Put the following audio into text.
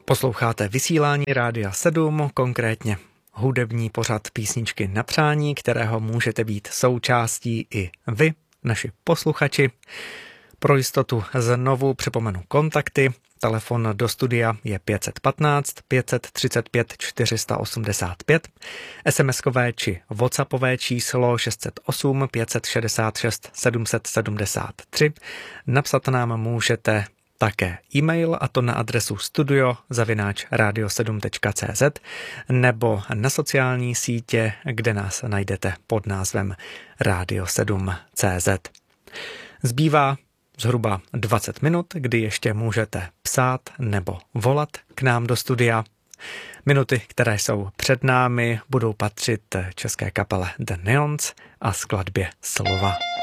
Posloucháte vysílání Rádia 7, konkrétně hudební pořad Písničky na přání, kterého můžete být součástí i vy, naši posluchači. Pro jistotu znovu připomenu kontakty. Telefon do studia je 515 535 485, SMS-kové či WhatsAppové číslo 608 566 773. Napsat nám můžete také e-mail, a to na adresu studio@radio7.cz nebo na sociální sítě, kde nás najdete pod názvem Radio7.cz. Zbývá zhruba 20 minut, kdy ještě můžete psát nebo volat k nám do studia. Minuty, které jsou před námi, budou patřit české kapele The Neons a skladbě Slova.